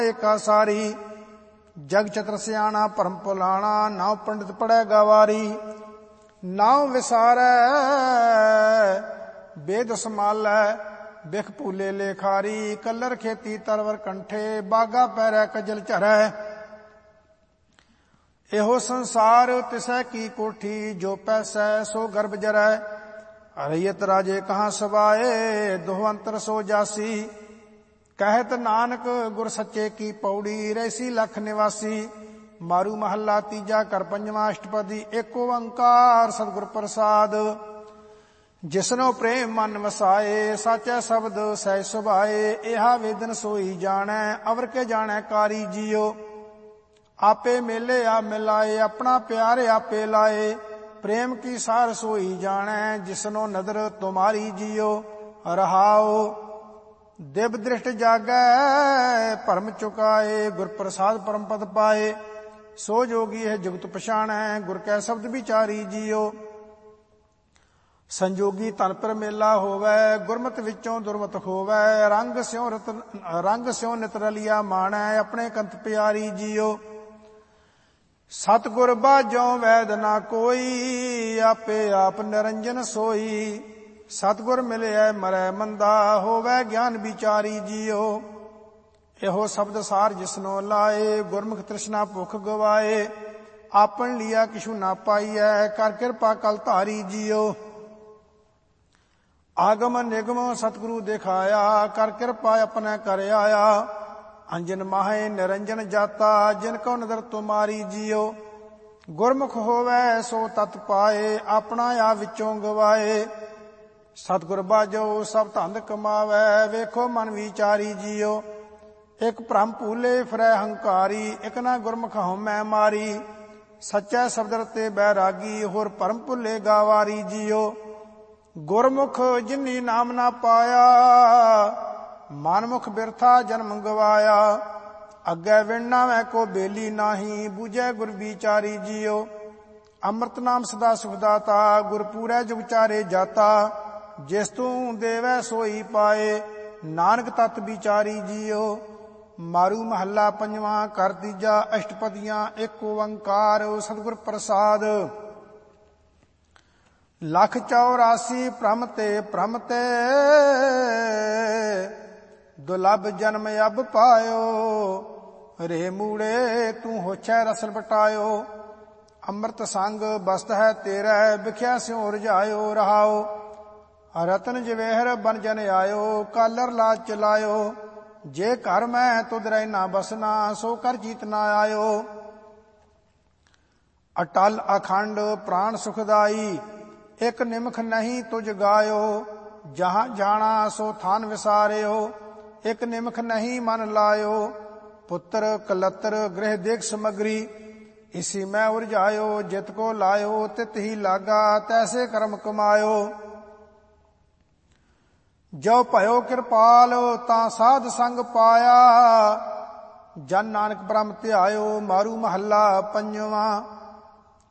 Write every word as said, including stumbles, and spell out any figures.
एका सारी। जग चतर सियाणा भरम भुलाणा, नाव पंडित पढ़ै गवारी। नाव विसारै बेद समालै, बिख भूले लेखारी। कलर खेती तरवर कंठे, बागा पैरै कजल झरै। एहो संसार तिसै की कोठी, जो पैसै सो गर्भ जरै। रैयत राजे कहाँ सवाए, दोह अंतर सो जासी। कहत नानक गुर सच्चे की पौड़ी, रैसी लख निवासी। मारू महला तीजा कर पंजवा अष्टपदी, एक ओंकार सतगुर प्रसाद। जिसनो प्रेम मन वसाए, साचै शब्द सहज सुभाए। एहा वेदन सोई जानै, अवर के जानै कारी जियो। आपे मेले आप मिलाए, अपना प्यार आपे लाए। प्रेम की सार सोई जानै, जिसनो नदर तुम्हारी जियो। रहाओ दिव दृष्ट जागै, भरम चुकाए। गुर प्रसाद परम पद पाए, सो जोगी है जुगत पछाणै। गुर कै शब्द विचारी जियो। संजोगी तन पर मेला होवै, गुरमत विचों दुरमत होवै। रंग स्यों रत रंग स्यों नित रलिया माणै, अपने कंत प्यारी जियो। सतगुर बाजों वैद ना कोई, आपे आप निरंजन सोई। सतगुर मिलिया मरै मंदा, होवै ज्ञान विचारी जियो। एहो शब्द सार जिसनो लाए, गुरमुख तृष्णा भुख गवाए। आपन लिया किशु ना पाईऐ, कर कृपा कल धारी जियो। आगम निगम सतगुरु दिखाया, कर कृपा अपने कर आया। अंजन माहे निरंजन जाता, जिनको नदर तुम्हारी जियो। गुरमुख होवै सो तत पाए, अपना आप विचों गवाए। सतगुर बाजो सब धंद कमावै, वेखो मन विचारी जियो। एक भ्रम भूले फिरै हंकारी, एक ना गुरमुख हउमੈ मारी। सच्चै शब्द रते बैरागी, होर भरम भुले गावारी जियो। गुरमुख जिन्नी नाम ना पाया, मनमुख बिरथा जन्म गवाया। अग्गै विणना वै को बेली नाही, बूझै गुर विचारी जियो। अमृत नाम सदा सुखदाता, गुर पूरै जुग चारे जाता। जिस तू देवै सोई पाए, नानक तत विचारी जियो। मारू महला पंजवा कर तीजा अष्टपदियां, एक ओंकार सतगुर प्रसाद। लख चौरासी भ्रम ते भ्रम ते, दुलभ जन्म अब पायो। रे मूड़े तू होछै रसल बटायो। अमृत संग बसत है तेरै, बिख्या स्यों रजायो। रहाओ रतन जवेहर बन जन आयो, कालर लाज चलायो। जे घर मैं तुद रह ना बसना, सो कर जीत ना आयो। अटल अखंड प्राण सुखदाई, एक निमख नहीं तुझ गायो। जहां जाना सो थान विसारियो, एक निमख नहीं मन लायो। पुत्र कलत्र गृह देख समग्री, इसी मैं उलझायो। जित को लायो तित ही लागा, तैसे कर्म कमायो। जो भयो कृपाल तां साध संग पाया, जन नानक ब्रह्म ध्यायो। मारू महला पंजवा।